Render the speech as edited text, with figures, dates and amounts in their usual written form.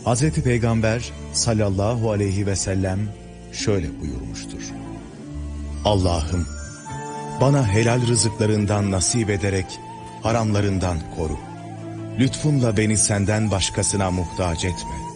Hazreti Peygamber sallallahu aleyhi ve sellem şöyle buyurmuştur: Allah'ım, bana helal rızıklarından nasip ederek haramlarından koru. Lütfunla beni senden başkasına muhtaç etme.